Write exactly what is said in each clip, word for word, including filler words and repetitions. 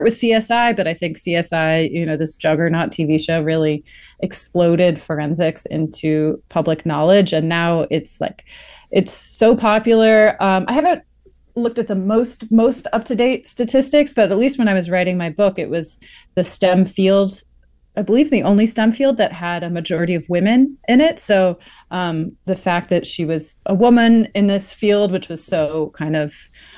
with C S I, but I think C S I, you know, this juggernaut T V show really exploded forensics into public knowledge. And now it's like, it's so popular. Um, I haven't looked at the most most up-to-date statistics, but at least when I was writing my book, it was the STEM field, I believe the only STEM field that had a majority of women in it. So um, the fact that she was a woman in this field, which was so kind of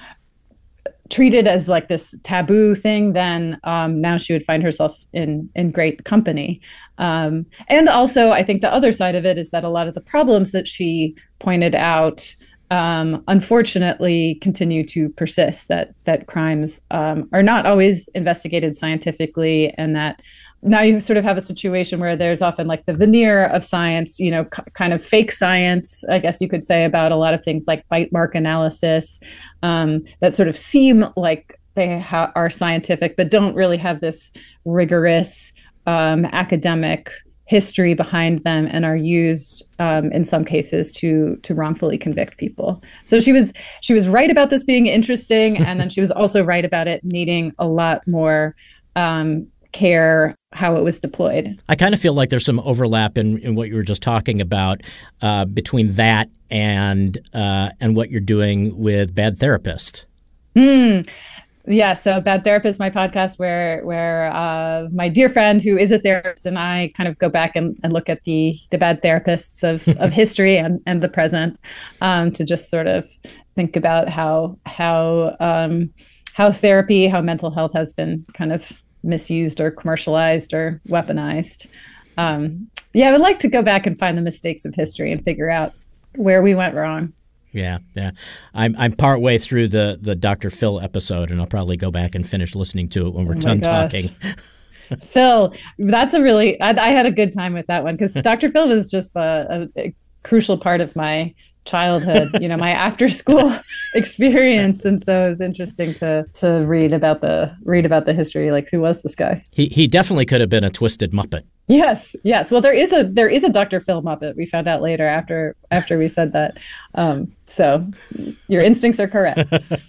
treated as like this taboo thing, then um, now she would find herself in in great company. Um, and also, I think the other side of it is that a lot of the problems that she pointed out, um, unfortunately, continue to persist. That that crimes um, are not always investigated scientifically, and that now you sort of have a situation where there's often like the veneer of science, you know, c- kind of fake science, I guess you could say, about a lot of things like bite mark analysis um, that sort of seem like they ha- are scientific, but don't really have this rigorous um, academic history behind them, and are used um, in some cases to to wrongfully convict people. So she was she was right about this being interesting, and then she was also right about it needing a lot more um, care how it was deployed. I kind of feel like there's some overlap in, in what you were just talking about uh, between that and uh, and what you're doing with Bad Therapist. Hmm. Yeah, so Bad Therapist, my podcast where where uh, my dear friend who is a therapist and I kind of go back and, and look at the the bad therapists of, of history and, and the present um, to just sort of think about how how um, how therapy, how mental health has been kind of misused or commercialized or weaponized. Um, yeah, I would like to go back and find the mistakes of history and figure out where we went wrong. Yeah, yeah. I'm I'm part way through the, the Doctor Phil episode, and I'll probably go back and finish listening to it when we're Oh done gosh. talking. Phil, that's a really, I, I had a good time with that one because Doctor Phil was just a, a, a crucial part of my childhood, you know, my after school experience. And so it was interesting to to read about the read about the history, like who was this guy? He he definitely could have been a twisted Muppet. Yes, yes. Well, there is a there is a Doctor Phil Muppet. We found out later after after we said that. Um, so your instincts are correct.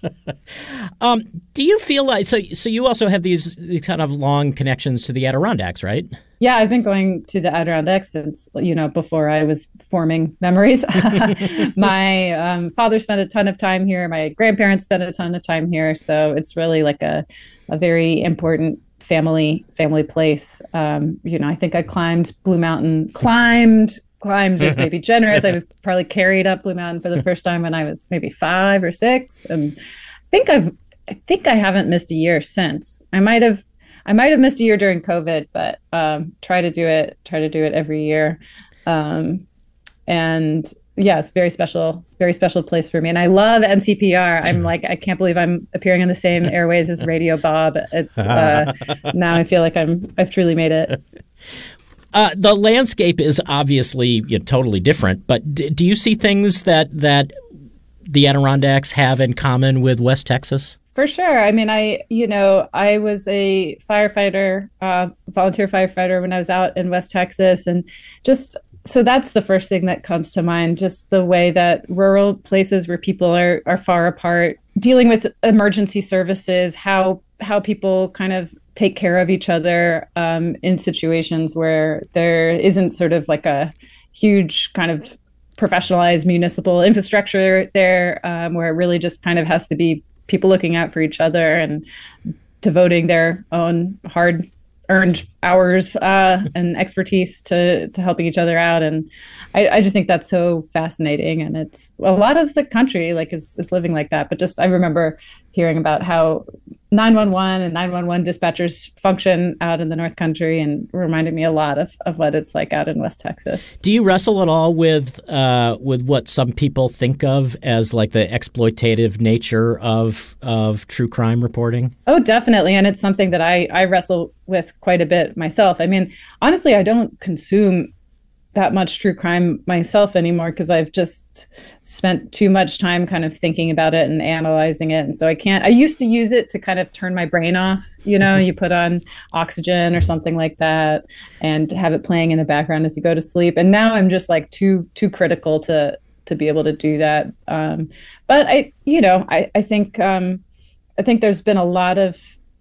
um, do you feel like so? So you also have these, these kind of long connections to the Adirondacks, right? Yeah, I've been going to the Adirondacks since, you know, before I was forming memories. My um, father spent a ton of time here. My grandparents spent a ton of time here. So it's really like a, a very important family family place. Um, you know, I think I climbed Blue Mountain, climbed, climbed is maybe generous. I was probably carried up Blue Mountain for the first time when I was maybe five or six. And I think I've, I think I haven't missed a year since. I might have I might have missed a year during COVID, but um, try to do it, try to do it every year. Um, and yeah, it's very special, very special place for me. And I love N C P R. I'm like, I can't believe I'm appearing on the same airways as Radio Bob. It's uh, now I feel like I'm, I've truly made it. Uh, the landscape is obviously you know, totally different, but d- do you see things that that the Adirondacks have in common with West Texas? For sure. I mean, I, you know, I was a firefighter, uh, volunteer firefighter when I was out in West Texas. And just, so that's the first thing that comes to mind, just the way that rural places where people are, are far apart, dealing with emergency services, how, how people kind of take care of each other um, in situations where there isn't sort of like a huge kind of professionalized municipal infrastructure there, um, where it really just kind of has to be people looking out for each other and devoting their own hard earned hours uh, and expertise to to helping each other out. And I, I just think that's so fascinating. And it's a lot of the country like is, is living like that. But just I remember hearing about how nine one one and nine one one dispatchers function out in the North Country, and reminded me a lot of, of what it's like out in West Texas. Do you wrestle at all with uh, with what some people think of as like the exploitative nature of of true crime reporting? Oh, definitely. And it's something that I, I wrestle with quite a bit myself. I mean, honestly, I don't consume that much true crime myself anymore because I've just spent too much time kind of thinking about it and analyzing it. And so I can't, I used to use it to kind of turn my brain off. You know, you put on oxygen or something like that and have it playing in the background as you go to sleep. And now I'm just like too, too critical to, to be able to do that. Um, but I, you know, I, I think, um, I think there's been a lot of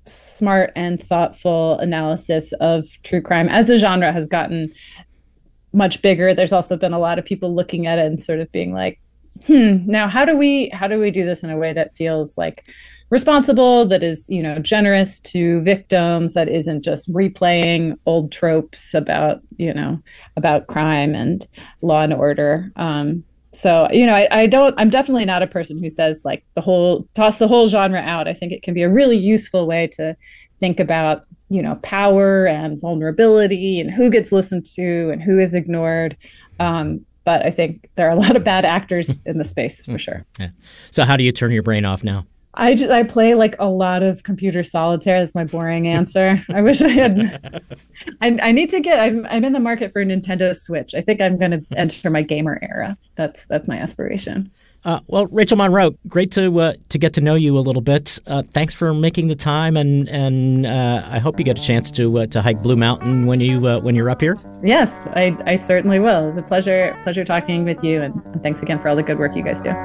smart and thoughtful analysis of true crime. As the genre has gotten much bigger, there's also been a lot of people looking at it and sort of being like, hmm, now how do we how do we do this in a way that feels like responsible, that is, you know, generous to victims, that isn't just replaying old tropes about, you know, about crime and law and order. Um, so, you know, I, I don't, I'm definitely not a person who says like the whole, toss the whole genre out. I think it can be a really useful way to think about, you know, power and vulnerability and who gets listened to and who is ignored. Um, but I think there are a lot of bad actors in the space for sure. Yeah. So how do you turn your brain off now? I, just, I play like a lot of computer solitaire. That's my boring answer. I wish I had. I, I need to get. I'm I'm in the market for a Nintendo Switch. I think I'm going to enter my gamer era. That's that's my aspiration. Uh, well, Rachel Monroe, great to uh, to get to know you a little bit. Uh, thanks for making the time, and and uh, I hope you get a chance to uh, to hike Blue Mountain when you uh, when you're up here. Yes, I I certainly will. It was a pleasure pleasure talking with you, and, and thanks again for all the good work you guys do.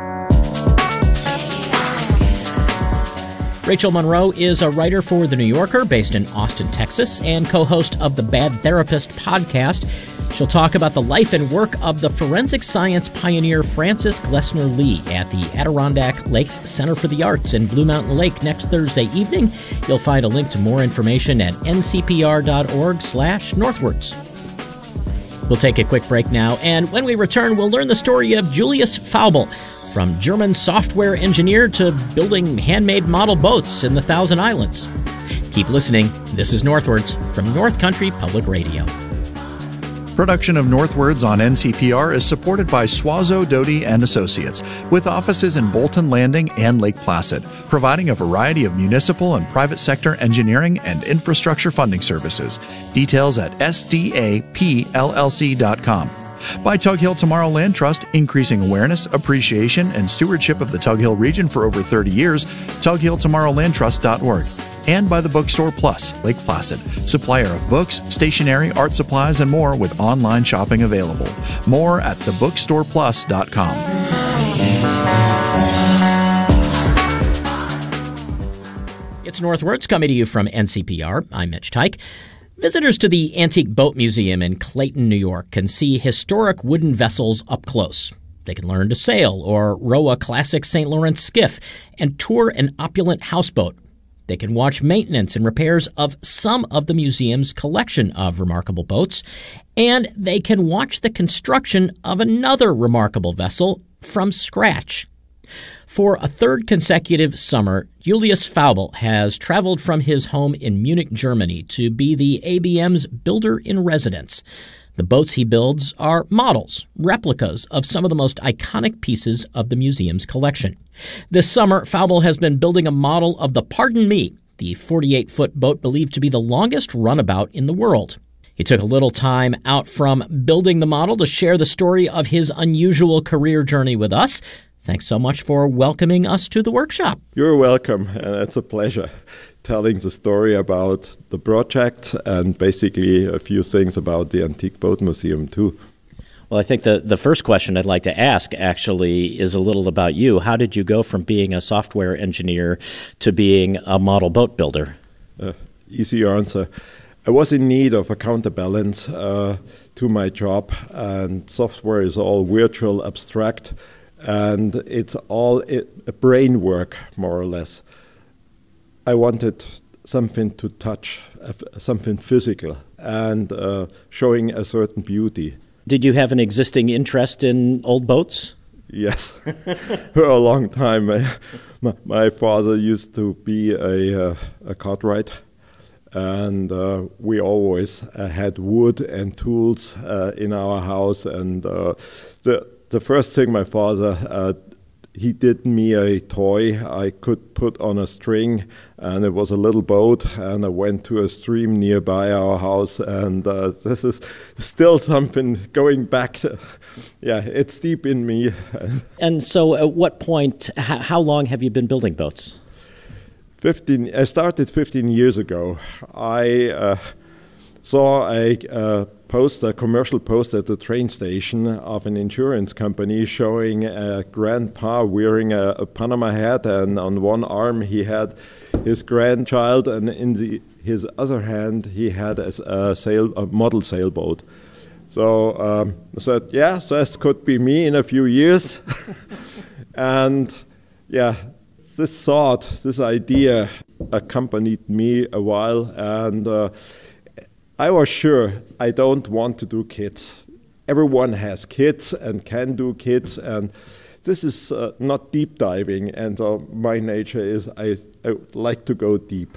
Rachel Monroe is a writer for The New Yorker based in Austin, Texas, and co-host of the Bad Therapist podcast. She'll talk about the life and work of the forensic science pioneer Francis Glessner Lee at the Adirondack Lakes Center for the Arts in Blue Mountain Lake next Thursday evening. You'll find a link to more information at n c p r dot org slash northwards. We'll take a quick break now, and when we return, we'll learn the story of Julius Faubel, from German software engineer to building handmade model boats in the Thousand Islands. Keep listening. This is Northwards from North Country Public Radio. Production of Northwards on N C P R is supported by Suazo, Doty and Associates, with offices in Bolton Landing and Lake Placid, providing a variety of municipal and private sector engineering and infrastructure funding services. Details at s d a p l l c dot com. By Tug Hill Tomorrow Land Trust, increasing awareness, appreciation, and stewardship of the Tug Hill region for over thirty years, tug hill tomorrow land trust dot org. And by the Bookstore Plus, Lake Placid, supplier of books, stationery, art supplies, and more with online shopping available. More at the bookstore plus dot com. It's Northwards, coming to you from N C P R. I'm Mitch Teich. Visitors to the Antique Boat Museum in Clayton, New York can see historic wooden vessels up close. They can learn to sail or row a classic Saint Lawrence skiff and tour an opulent houseboat. They can watch maintenance and repairs of some of the museum's collection of remarkable boats, and they can watch the construction of another remarkable vessel from scratch. For a third consecutive summer, Julius Faubel has traveled from his home in Munich, Germany, to be the A B M's builder-in-residence. The boats he builds are models, replicas of some of the most iconic pieces of the museum's collection. This summer, Faubel has been building a model of the Pardon Me, the forty-eight foot boat believed to be the longest runabout in the world. He took a little time out from building the model to share the story of his unusual career journey with us. Thanks so much for welcoming us to the workshop. You're welcome, and it's a pleasure telling the story about the project and basically a few things about the Antique Boat Museum too. Well, I think the, the first question I'd like to ask actually is a little about you. How did you go from being a software engineer to being a model boat builder? Uh, easy answer. I was in need of a counterbalance uh, to my job, and software is all virtual, abstract, and it's all it, brain work, more or less. I wanted something to touch, uh, something physical, and uh, showing a certain beauty. Did you have an existing interest in old boats? Yes. For a long time, my, my, my father used to be a, uh, a cartwright, and uh, we always uh, had wood and tools uh, in our house, and uh, the The first thing my father, uh, he did me a toy I could put on a string, and it was a little boat, and I went to a stream nearby our house, and uh, this is still something going back to, yeah, it's deep in me. And so at what point, h- how long have you been building boats? fifteen, I started fifteen years ago. I uh, saw a uh, poster, commercial poster at the train station of an insurance company showing a grandpa wearing a, a Panama hat, and on one arm he had his grandchild, and in the, his other hand he had a, a, sail, a model sailboat. So um, I said, yeah, this could be me in a few years. And yeah, this thought, this idea accompanied me a while, and uh, I was sure I don't want to do kids. Everyone has kids and can do kids, and this is uh, not deep diving, and uh, my nature is I, I like to go deep.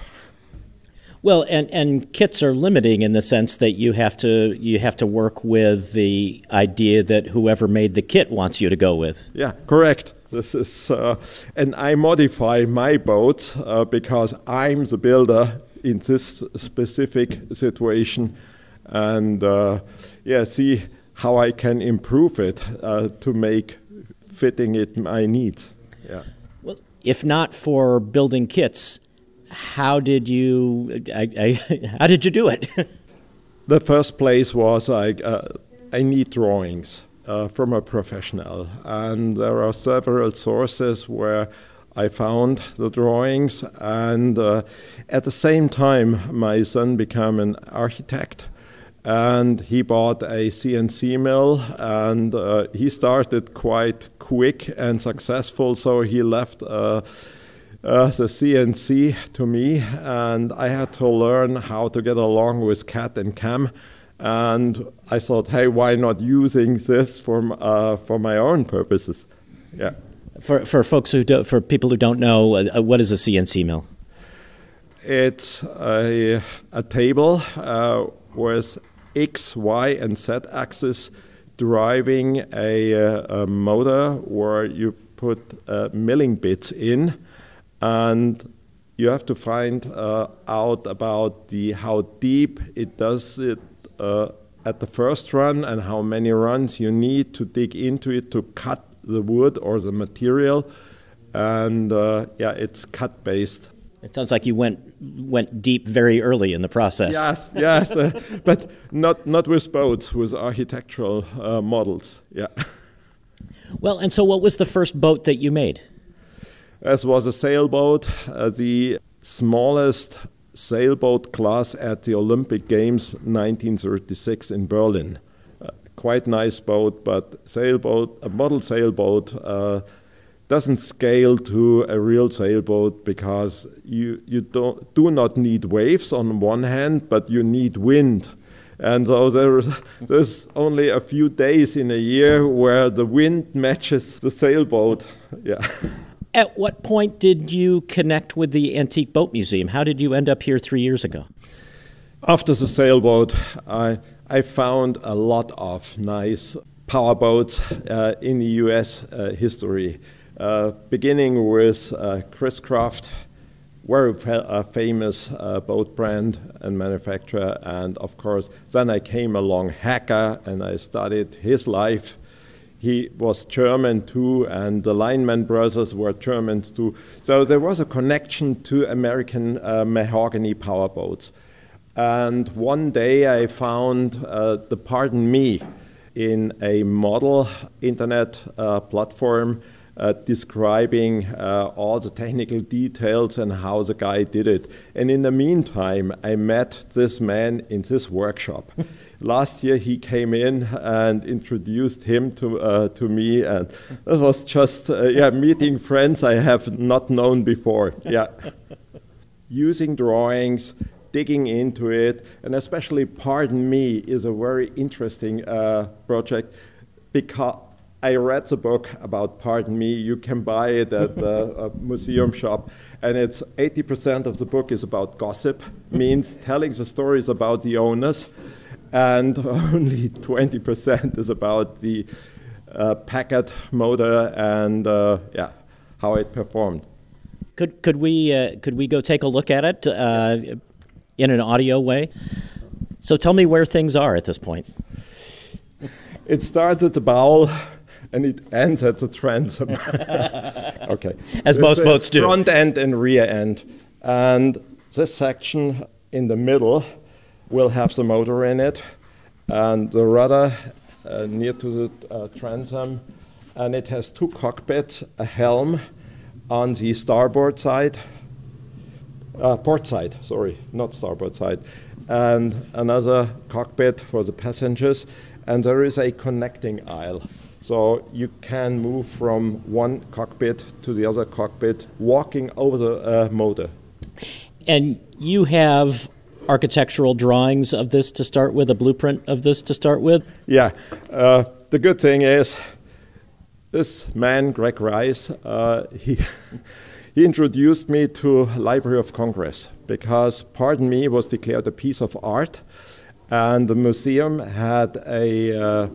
Well, and, and kits are limiting in the sense that you have to you have to work with the idea that whoever made the kit wants you to go with. Yeah, correct. This is, uh, and I modify my boats uh, because I'm the builder in this specific situation, and uh, yeah, see how I can improve it uh, to make fitting it my needs. Yeah. Well, if not for building kits, how did you I, I, how did you do it? The first place was I uh, I need drawings uh, from a professional, and there are several sources where I found the drawings, and uh, at the same time my son became an architect, and he bought a C N C mill, and uh, he started quite quick and successful, so he left uh, Uh, the C N C to me, and I had to learn how to get along with C A D and C A M, and I thought, hey, why not using this for uh, for my own purposes? Yeah. For for folks who do, for people who don't know, uh, what is a C N C mill? It's a a table uh, with X, Y, and Z axis driving a, a motor where you put uh, milling bits in. And you have to find uh, out about the how deep it does it uh, at the first run, and how many runs you need to dig into it to cut the wood or the material. And uh, yeah, it's cut based. It sounds like you went went deep very early in the process. Yes, yes, uh, but not not with boats, with architectural uh, models. Yeah. Well, and so what was the first boat that you made? This was a sailboat, uh, the smallest sailboat class at the Olympic Games nineteen thirty-six in Berlin. Uh, quite nice boat, but sailboat, a model sailboat uh, doesn't scale to a real sailboat because you you don't do not need waves on one hand, but you need wind. And so there's, there's only a few days in a year where the wind matches the sailboat. Yeah. At what point did you connect with the Antique Boat Museum? How did you end up here three years ago? After the sailboat, I I found a lot of nice powerboats uh, in the U S uh, history, uh, beginning with uh, Chris Craft, very fa- uh, famous uh, boat brand and manufacturer, and of course, then I came along Hacker, and I studied his life. He was German too, and the Lineman brothers were Germans too. So there was a connection to American uh, mahogany powerboats. And one day I found uh, the Pardon Me in a model internet uh, platform uh, describing uh, all the technical details and how the guy did it. And in the meantime, I met this man in this workshop. Last year he came in and introduced him to uh, to me, and it was just uh, yeah meeting friends I have not known before. Yeah, using drawings, digging into it, and especially Pardon Me is a very interesting uh, project because I read the book about Pardon Me. You can buy it at the museum shop, and it's eighty percent of the book is about gossip, means telling the stories about the owners, and only twenty percent is about the uh, Packard motor and uh, yeah, how it performed. Could could we uh, could we go take a look at it uh, in an audio way? So tell me where things are at this point. It starts at the bow, and it ends at the transom. Okay, as most There's boats do. Front end and rear end, and this section in the middle will have the motor in it, and the rudder uh, near to the uh, transom, and it has two cockpits, a helm on the starboard side, uh, port side, sorry, not starboard side, and another cockpit for the passengers, and there is a connecting aisle. So you can move from one cockpit to the other cockpit, walking over the uh, motor. And you have architectural drawings of this to start with, a blueprint of this to start with? Yeah. Uh, the good thing is, this man, Greg Rice, uh, he, he introduced me to Library of Congress because Pardon Me was declared a piece of art, and the museum had a... Uh,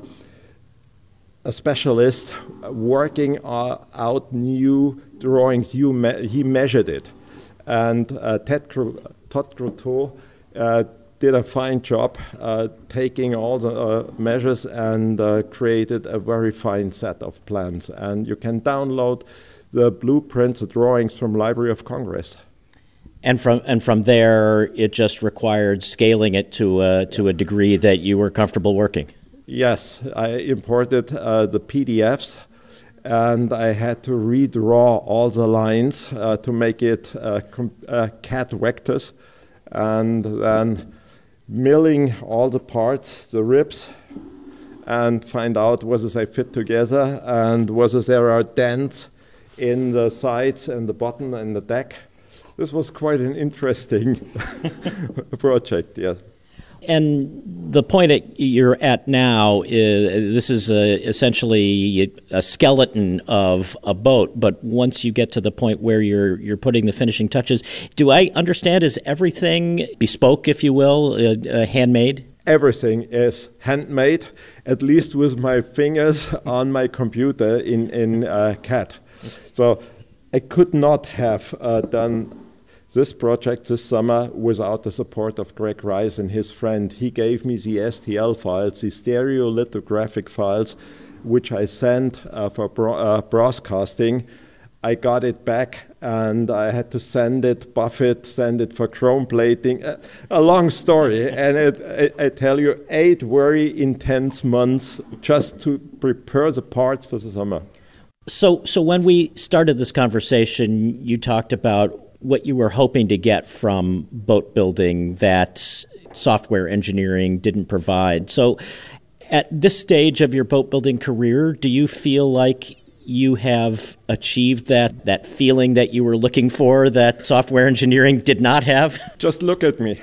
a specialist working uh, out new drawings. You me- he measured it. And uh, Ted Cru- Todd Croteau uh, did a fine job uh, taking all the uh, measures and uh, created a very fine set of plans. And you can download the blueprints, the drawings from Library of Congress. And from and from there, it just required scaling it to a, to a degree that you were comfortable working. Yes, I imported uh, the P D Fs, and I had to redraw all the lines uh, to make it uh, com- uh, cat vectors, and then milling all the parts, the ribs, and find out whether they fit together and whether there are dents in the sides and the bottom and the deck. This was quite an interesting project, yes. And the point at, you're at now is this is a, essentially a skeleton of a boat. But once you get to the point where you're you're putting the finishing touches, do I understand? Is everything bespoke, if you will, uh, uh, handmade? Everything is handmade, at least with my fingers on my computer in in uh, C A D. So I could not have uh, done this project this summer without the support of Greg Rice and his friend. He gave me the S T L files, the stereolithographic files, which I sent uh, for bro- uh, broadcasting. I got it back, and I had to send it, buff it, send it for chrome plating. Uh, a long story, and it, I, I tell you, eight very intense months just to prepare the parts for the summer. So, so when we started this conversation, you talked about what you were hoping to get from boat building that software engineering didn't provide. So at this stage of your boat building career, do you feel like you have achieved that, that feeling that you were looking for that software engineering did not have? Just look at me.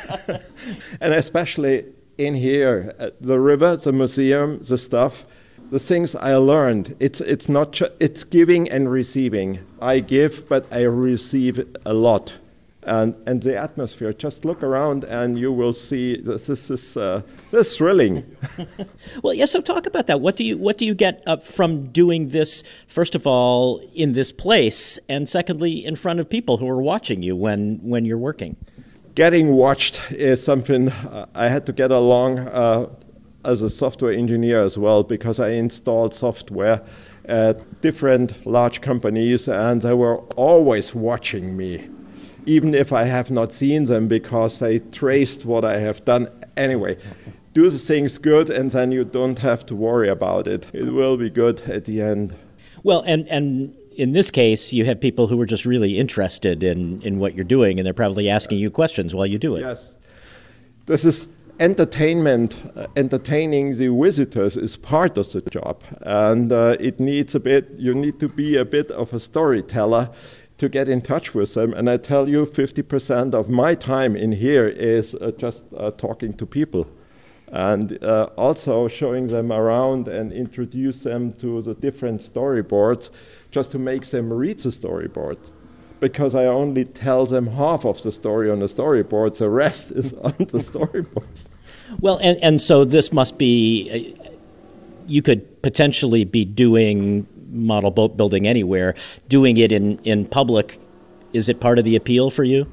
And especially in here, uh, the river, the museum, the stuff, the things I learned, it's it's not ch- it's giving and receiving. I give, but I receive a lot, and and the atmosphere. Just look around, and you will see this, this is uh, this is thrilling. Well, yeah. So talk about that. What do you what do you get up from doing this? First of all, in this place, and secondly, in front of people who are watching you when when you're working. Getting watched is something uh, I had to get along. Uh, as a software engineer as well, because I installed software at different large companies, and they were always watching me, even if I have not seen them, because they traced what I have done. Anyway, do the things good, and then you don't have to worry about it. It will be good at the end. Well, and, and in this case, you have people who are just really interested in, in what you're doing, and they're probably asking you questions while you do it. Yes. This is entertainment, uh, entertaining the visitors is part of the job, and uh, it needs a bit, you need to be a bit of a storyteller to get in touch with them. And I tell you, fifty percent of my time in here is uh, just uh, talking to people, and uh, also showing them around and introduce them to the different storyboards, just to make them read the storyboard. Because I only tell them half of the story on the storyboard, the rest is on the storyboard. Well, and, and so this must be, uh, you could potentially be doing model boat building anywhere. Doing it in, in public, is it part of the appeal for you?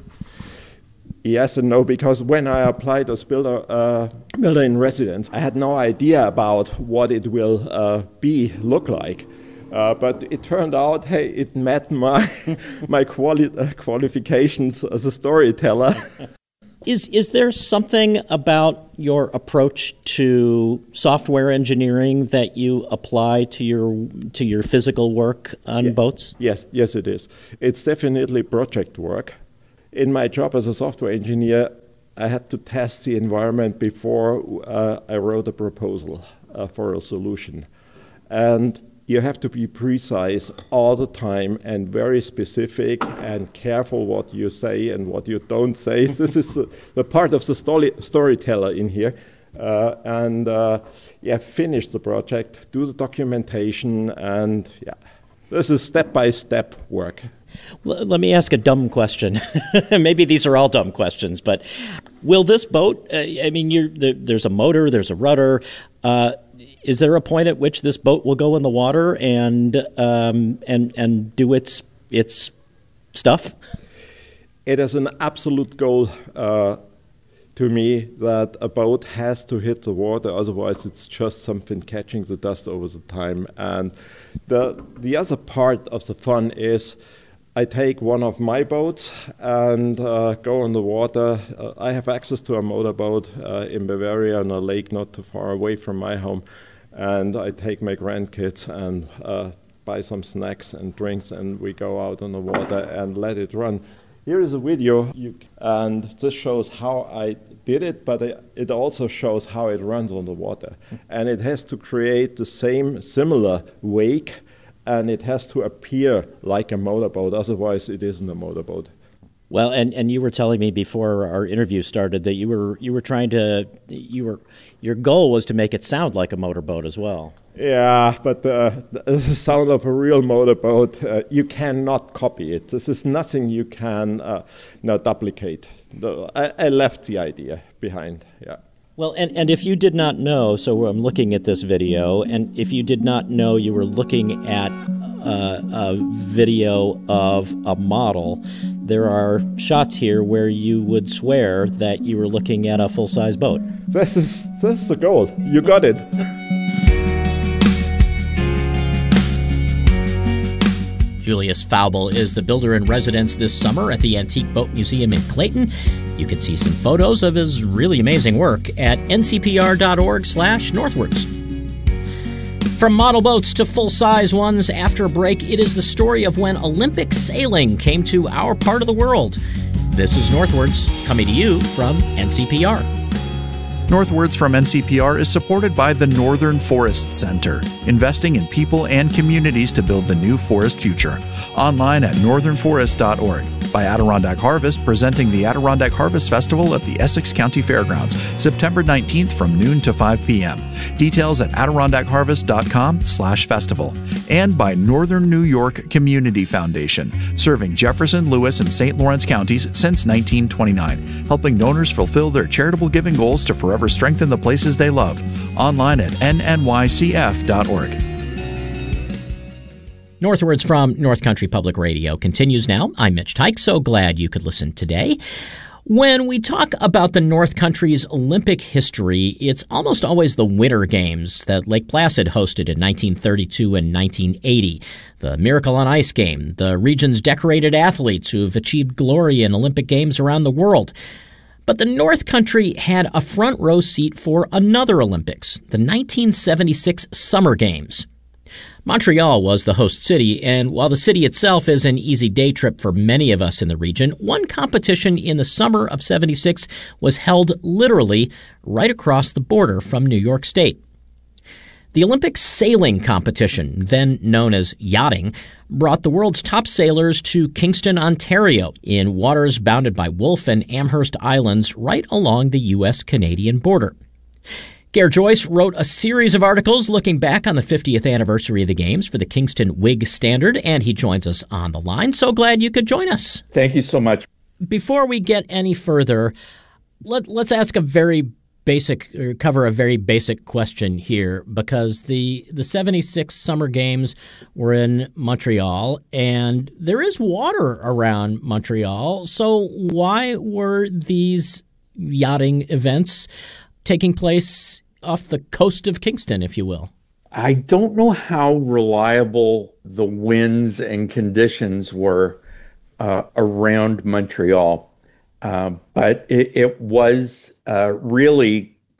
Yes and no, because when I applied as builder, uh, builder in residence, I had no idea about what it will uh, be, look like. Uh, but it turned out, hey, it met my my quali- uh, qualifications as a storyteller. Is is there something about your approach to software engineering that you apply to your to your physical work on yeah. boats? Yes, yes, it is. It's definitely project work. In my job as a software engineer, I had to test the environment before uh, I wrote a proposal uh, for a solution. And you have to be precise all the time and very specific and careful what you say and what you don't say. This is the, the part of the story, storyteller in here. Uh, and uh, yeah, finish the project, do the documentation, and yeah, this is step-by-step work. L- let me ask a dumb question. Maybe these are all dumb questions, but will this boat, uh, I mean, you're, there, there's a motor, there's a rudder, uh, is there a point at which this boat will go in the water and um, and and do its its stuff? It is an absolute goal uh, to me that a boat has to hit the water, otherwise it's just something catching the dust over the time. And the the other part of the fun is I take one of my boats and uh, go on the water. Uh, I have access to a motorboat uh, in Bavaria on a lake not too far away from my home. And I take my grandkids and uh, buy some snacks and drinks, and we go out on the water and let it run. Here is a video, you, and this shows how I did it, but it also shows how it runs on the water. And it has to create the same, similar wake, and it has to appear like a motorboat, otherwise it isn't a motorboat. Well, and, and you were telling me before our interview started that you were you were trying to you were your goal was to make it sound like a motorboat as well. Yeah, but uh, the sound of a real motorboat, uh, you cannot copy it. This is nothing you can uh, no, duplicate. The, I, I left the idea behind. Yeah. Well, and, and if you did not know, so I'm looking at this video, and if you did not know you were looking at uh, a video of a model, there are shots here where you would swear that you were looking at a full-size boat. This is this is the goal. You got it. Julius Faubel is the builder in residence this summer at the Antique Boat Museum in Clayton. You can see some photos of his really amazing work at n c p r dot org slash northwards. From model boats to full-size ones, after a break, it is the story of when Olympic sailing came to our part of the world. This is Northwards, coming to you from N C P R. Northwards from N C P R is supported by the Northern Forest Center, investing in people and communities to build the new forest future. Online at northern forest dot org. By Adirondack Harvest, presenting the Adirondack Harvest Festival at the Essex County Fairgrounds, September nineteenth from noon to five p.m. Details at adirondack harvest dot com slash festival. And by Northern New York Community Foundation, serving Jefferson, Lewis, and Saint Lawrence counties since nineteen twenty-nine, helping donors fulfill their charitable giving goals to forever strengthen the places they love. Online at n n y c f dot org. Northwards from North Country Public Radio continues now. I'm Mitch Tyke. So glad you could listen today. When we talk about the North Country's Olympic history, it's almost always the Winter Games that Lake Placid hosted in nineteen thirty-two and nineteen eighty, the Miracle on Ice game, the region's decorated athletes who have achieved glory in Olympic Games around the world. But the North Country had a front row seat for another Olympics, the nineteen seventy-six Summer Games. Montreal was the host city, and while the city itself is an easy day trip for many of us in the region, one competition in the summer of seventy-six was held literally right across the border from New York State. The Olympic sailing competition, then known as yachting, brought the world's top sailors to Kingston, Ontario, in waters bounded by Wolfe and Amherst Islands right along the U S Canadian border. Gare Joyce wrote a series of articles looking back on the fiftieth anniversary of the Games for the Kingston Whig Standard, and he joins us on the line. So glad you could join us. Thank you so much. Before we get any further, let, let's ask a very basic, or cover a very basic question here, because the, the seventy-six Summer Games were in Montreal, and there is water around Montreal. So why were these yachting events taking place off the coast of Kingston, if you will? I don't know how reliable the winds and conditions were uh, around Montreal, uh, but it, it was uh, really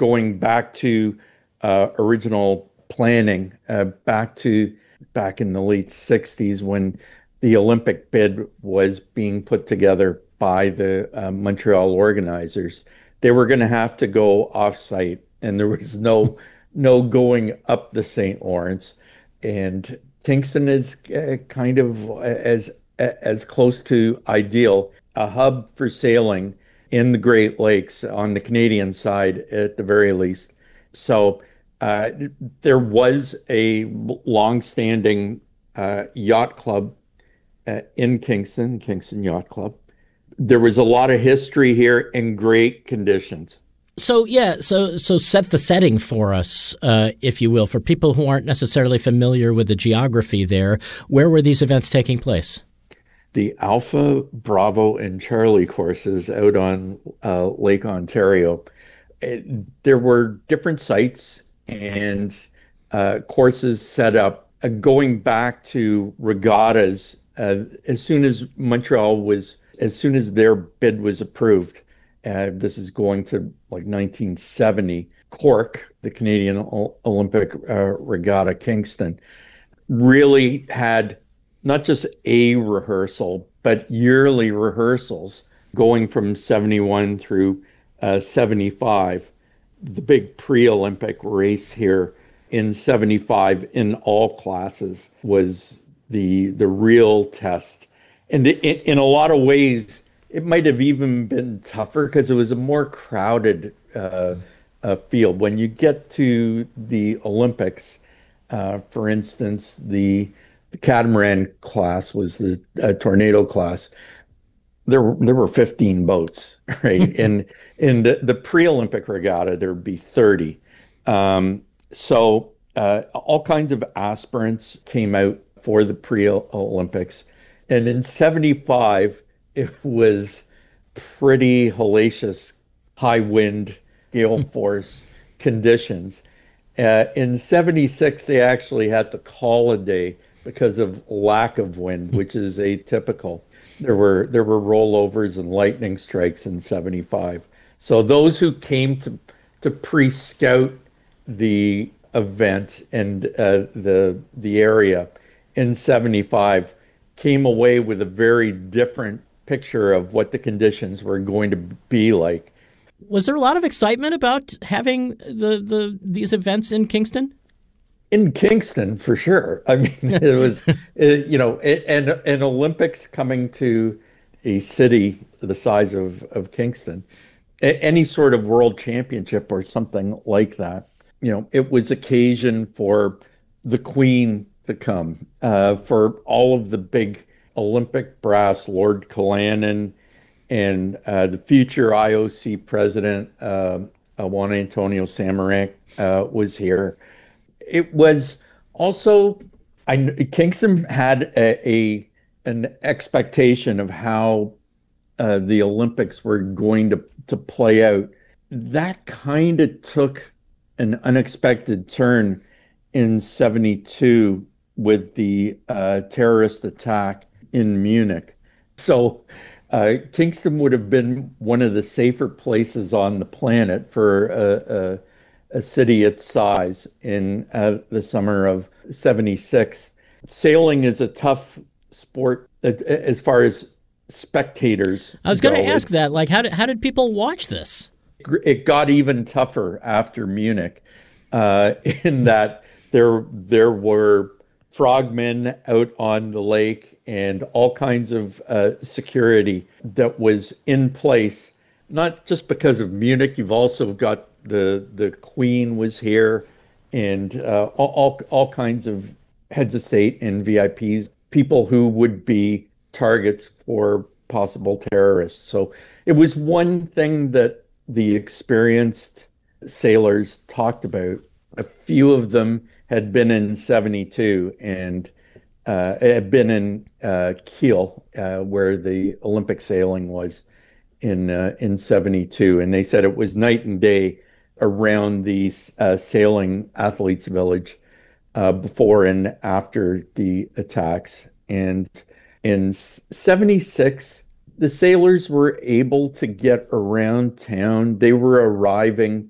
going back to uh, original planning, uh, back to back in the late sixties when the Olympic bid was being put together by the uh, Montreal organizers. They were going to have to go off-site, and there was no no going up the Saint Lawrence. And Kingston is uh, kind of as as close to ideal, a hub for sailing in the Great Lakes on the Canadian side at the very least. So uh, there was a long-standing uh, yacht club uh, in Kingston, Kingston Yacht Club. There was a lot of history here in great conditions. So, yeah, so so set the setting for us, uh, if you will, for people who aren't necessarily familiar with the geography there. Where were these events taking place? The Alpha, Bravo, and Charlie courses out on uh, Lake Ontario. It, there were different sites and uh, courses set up uh, going back to regattas. Uh, as soon as Montreal was, as soon as their bid was approved, uh, this is going to like nineteen seventy, Cork, the Canadian o- Olympic uh, Regatta Kingston, really had not just a rehearsal, but yearly rehearsals going from seventy-one through uh, seventy-five. The big pre-Olympic race here in seventy-five in all classes was the the real test. And in, in a lot of ways, it might have even been tougher because it was a more crowded uh, uh, field. When you get to the Olympics, uh, for instance, the The catamaran class was the uh, tornado class. There, there were fifteen boats, right? and in the, the pre-Olympic regatta, there would be thirty. Um, so uh, all kinds of aspirants came out for the pre-Olympics. And in seventy-five, it was pretty hellacious, high wind, gale force conditions. Uh, in seventy-six, they actually had to call a day because of lack of wind, which is atypical. There were there were rollovers and lightning strikes in seventy-five. So those who came to to pre-scout the event and uh, the the area in seventy-five came away with a very different picture of what the conditions were going to be like. Was there a lot of excitement about having the, the these events in Kingston? In Kingston, for sure. I mean, it was, it, you know, it, and an Olympics coming to a city the size of, of Kingston, a, any sort of world championship or something like that, you know, it was occasion for the Queen to come, uh, for all of the big Olympic brass, Lord Callanan, and uh, the future I O C president, uh, Juan Antonio Samaranch, uh, was here. It was also, I, Kingston had a, a an expectation of how uh, the Olympics were going to, to play out. That kind of took an unexpected turn in seventy-two with the uh, terrorist attack in Munich. So uh, Kingston would have been one of the safer places on the planet for a, a a city its size in uh, the summer of seventy-six. Sailing is a tough sport as far as spectators I was going to ask that, like, how did, how did people watch this? It got even tougher after Munich, uh, in that there, there were frogmen out on the lake and all kinds of uh, security that was in place, not just because of Munich. You've also got the the Queen was here, and uh, all, all all kinds of heads of state and V I Ps, people who would be targets for possible terrorists. So it was one thing that the experienced sailors talked about. A few of them had been in seventy-two and uh, had been in uh, Kiel, uh, where the Olympic sailing was in uh, in seventy-two, and they said it was night and day around the uh, sailing athletes village uh, before and after the attacks. And in seventy-six, the sailors were able to get around town. They were arriving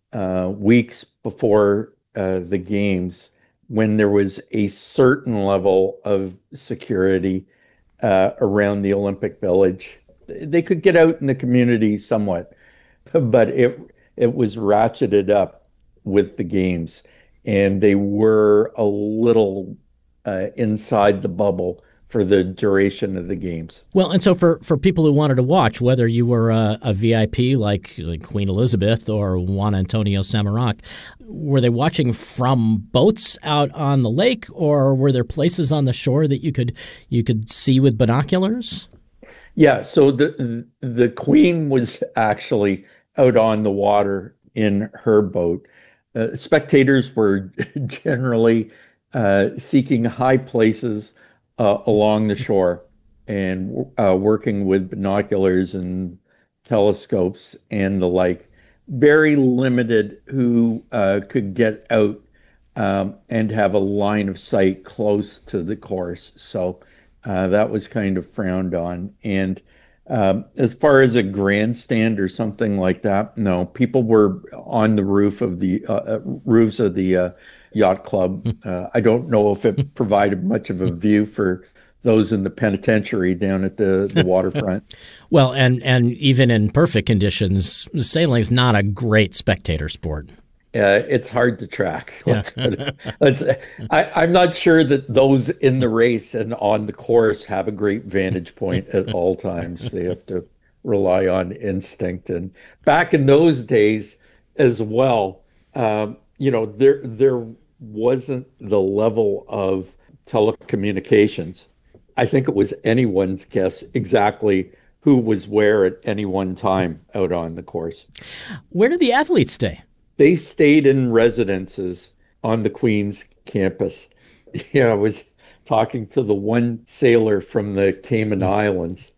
uh, weeks before uh, the games, when there was a certain level of security uh, around the Olympic Village. They could get out in the community somewhat, but it it was ratcheted up with the games, and they were a little uh, inside the bubble for the duration of the games. Well, and so for, for people who wanted to watch, whether you were a, a V I P like, like Queen Elizabeth or Juan Antonio Samaranch, were they watching from boats out on the lake, or were there places on the shore that you could you could see with binoculars? Yeah, so the the Queen was actually out on the water in her boat. Uh, spectators were generally uh, seeking high places uh, along the shore and uh, working with binoculars and telescopes and the like. Very limited who uh, could get out um, and have a line of sight close to the course. So uh, that was kind of frowned on. And um, as far as a grandstand or something like that, no, people were on the roof of the uh, roofs of the uh, yacht club. Uh, I don't know if it provided much of a view for those in the penitentiary down at the, the waterfront. Well, and, and even in perfect conditions, sailing is not a great spectator sport. Uh, it's hard to track. Let's, let's, I, I'm not sure that those in the race and on the course have a great vantage point at all times. They have to rely on instinct. And back in those days as well, um, you know, there there wasn't the level of telecommunications. I think it was anyone's guess exactly who was where at any one time out on the course. Where did the athletes stay? They stayed in residences on the Queen's campus. Yeah, I was talking to the one sailor from the Cayman Islands,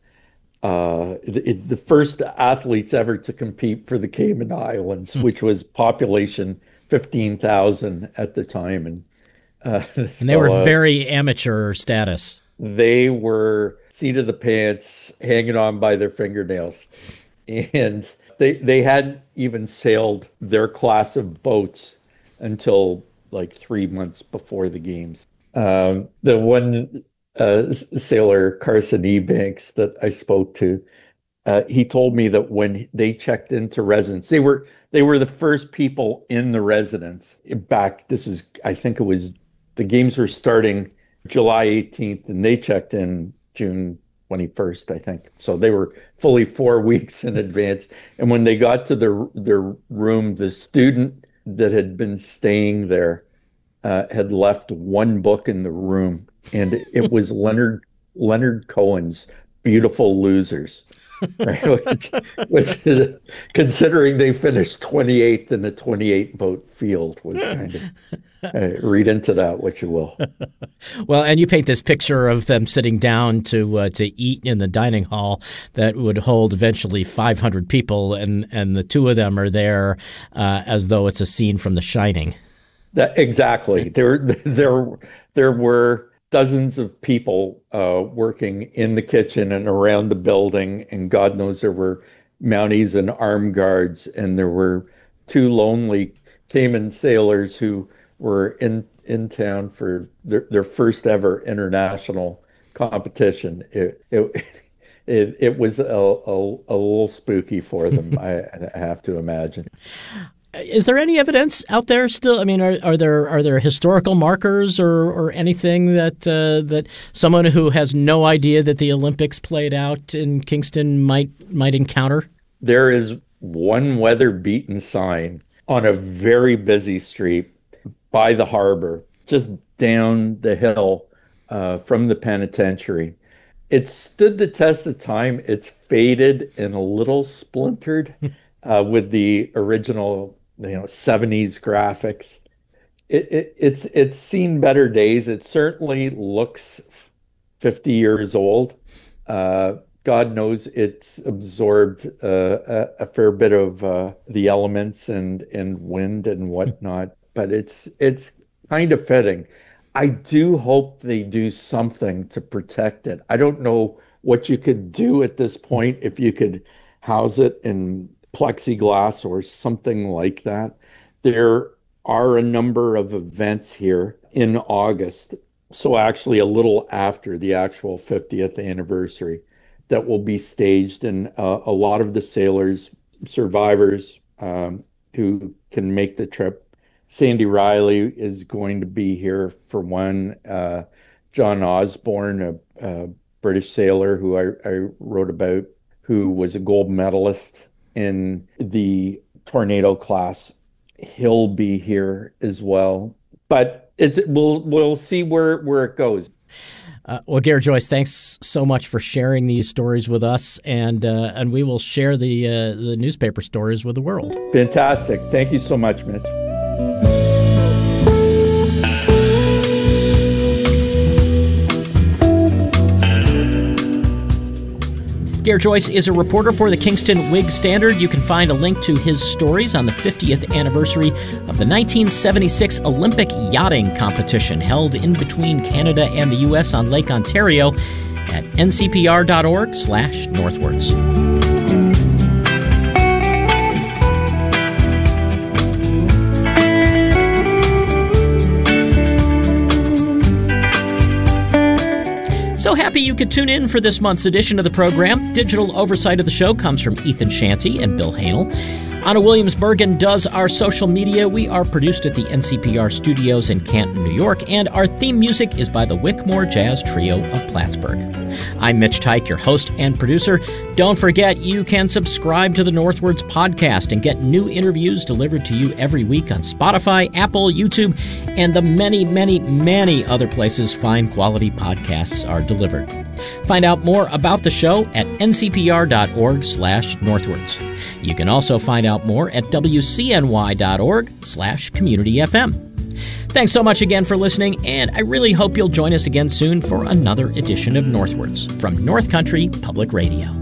uh, the, the first athletes ever to compete for the Cayman Islands, mm. which was population fifteen thousand at the time. And, uh, and they fella, were very amateur status. They were seat of the pants, hanging on by their fingernails. And They they hadn't even sailed their class of boats until like three months before the games. Um, the one uh, sailor, Carson Ebanks, that I spoke to, uh, he told me that when they checked into residence, they were they were the first people in the residence. Back, this is, I think it was, the games were starting July eighteenth, and they checked in June twenty-first, I think. So they were fully four weeks in advance. And when they got to their their room, the student that had been staying there uh, had left one book in the room, and it was Leonard Leonard Cohen's Beautiful Losers. Right? which, which, considering they finished twenty-eighth in the twenty-eight boat field, was kind of uh, read into that what you will. Well, and you paint this picture of them sitting down to uh, to eat in the dining hall that would hold eventually five hundred people, and and the two of them are there uh, as though it's a scene from The Shining. That exactly. There there there were dozens of people uh, working in the kitchen and around the building, and God knows there were Mounties and armed guards, and there were two lonely Cayman sailors who were in, in town for their, their first ever international competition. It it it, it was a, a, a little spooky for them, I, I have to imagine. Is there any evidence out there still? I mean, are, are there are there historical markers or, or anything that uh, that someone who has no idea that the Olympics played out in Kingston might might encounter? There is one weather-beaten sign on a very busy street by the harbor, just down the hill uh, from the penitentiary. It stood the test of time. It's faded and a little splintered uh, with the original, you know, seventies graphics. It, it, it's it's seen better days. It certainly looks fifty years old. Uh, God knows it's absorbed uh, a, a fair bit of uh, the elements and, and wind and whatnot, but it's it's kind of fitting. I do hope they do something to protect it. I don't know what you could do at this point, if you could house it in plexiglass or something like that. There are a number of events here in August, so actually a little after the actual fiftieth anniversary, that will be staged, and uh, a lot of the sailors, survivors um, who can make the trip. Sandy Riley is going to be here for one. Uh, John Osborne, a, a British sailor who I, I wrote about, who was a gold medalist in the Tornado class. He'll be here as well. But it's we'll we'll see where where it goes. Uh, well, Garrett Joyce, thanks so much for sharing these stories with us, and uh, and we will share the uh, the newspaper stories with the world. Fantastic. Thank you so much, Mitch. Garrett Joyce is a reporter for the Kingston Whig Standard. You can find a link to his stories on the fiftieth anniversary of the nineteen seventy-six Olympic yachting competition held in between Canada and the U S on Lake Ontario at n c p r dot org slash northwards. So happy you could tune in for this month's edition of the program. Digital oversight of the show comes from Ethan Shanty and Bill Hanel. Anna Williams-Bergen does our social media. We are produced at the N C P R studios in Canton, New York, and our theme music is by the Wickmore Jazz Trio of Plattsburgh. I'm Mitch Teich, your host and producer. Don't forget, you can subscribe to the Northwards podcast and get new interviews delivered to you every week on Spotify, Apple, YouTube, and the many, many, many other places fine quality podcasts are delivered. Find out more about the show at n c p r dot org slash northwards. You can also find out more at w c n y dot org slash community f m. Thanks so much again for listening, and I really hope you'll join us again soon for another edition of Northwards from North Country Public Radio.